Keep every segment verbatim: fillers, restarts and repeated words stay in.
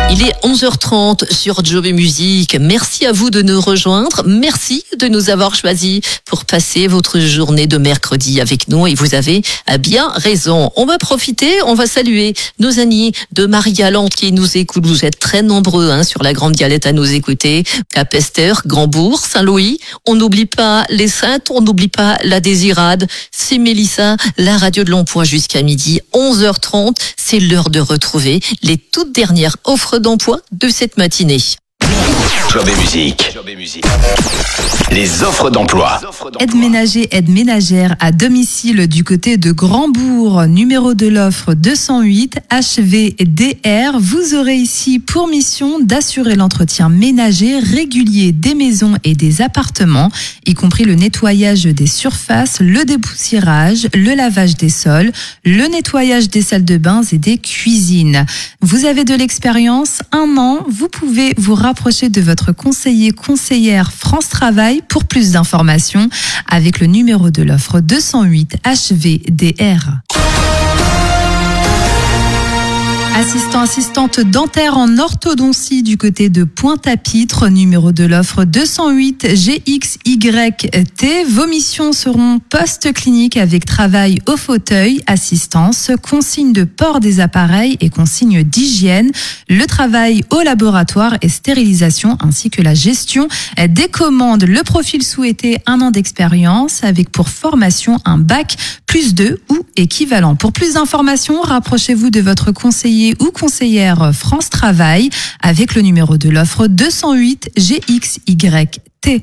Il est onze heures trente sur Job et Musique. Merci à vous de nous rejoindre. Merci de nous avoir choisis pour passer votre journée de mercredi avec nous. Et vous avez bien raison. On va profiter, on va saluer nos amis de Marie-Galante qui nous écoutent. Vous êtes très nombreux hein, sur la Grande Galette à nous écouter. À Pester, Grandbourg, Saint-Louis. On n'oublie pas les Saintes, on n'oublie pas la Désirade. C'est Mélissa, la radio de l'emploi jusqu'à midi. onze heures trente, c'est l'heure de retrouver les toutes dernières offres d'emploi de cette matinée. Job et musique. Job et musique. Les offres d'emploi. Aide ménager, aide ménagère à domicile du côté de Grandbourg, numéro de l'offre deux cent huit, H V D R. Vous aurez ici pour mission d'assurer l'entretien ménager régulier des maisons et des appartements, y compris le nettoyage des surfaces, le dépoussiérage, le lavage des sols, le nettoyage des salles de bain et des cuisines. Vous avez de l'expérience, un an, vous pouvez vous rapprocher de votre conseiller, conseillère France Travail pour plus d'informations avec le numéro de l'offre deux cent huit H V D R. Assistant, assistante dentaire en orthodontie du côté de Pointe-à-Pitre, numéro de l'offre deux cent huit G X Y T. Vos missions seront post-clinique avec travail au fauteuil, assistance, consigne de port des appareils et consigne d'hygiène, le travail au laboratoire et stérilisation ainsi que la gestion des commandes. Le profil souhaité, un an d'expérience avec pour formation un bac plus deux ou équivalent. Pour plus d'informations, rapprochez-vous de votre conseiller ou conseillère France Travail avec le numéro de l'offre deux cent huit G X Y T.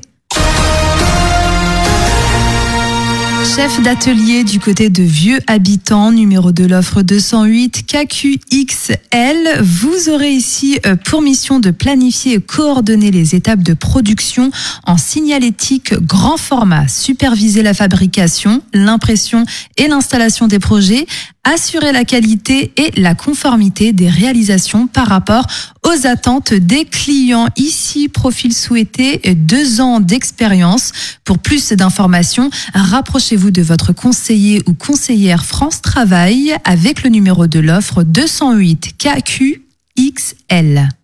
Chef d'atelier du côté de Vieux Habitants, numéro de l'offre deux cent huit K Q X L. Vous aurez ici pour mission de planifier et coordonner les étapes de production en signalétique grand format, superviser la fabrication, l'impression et l'installation des projets, assurer la qualité et la conformité des réalisations par rapport aux attentes des clients. Ici, profil souhaité, deux ans d'expérience. Pour plus d'informations, rapprochez-vous de votre conseiller ou conseillère France Travail avec le numéro de l'offre deux cent huit K Q X L.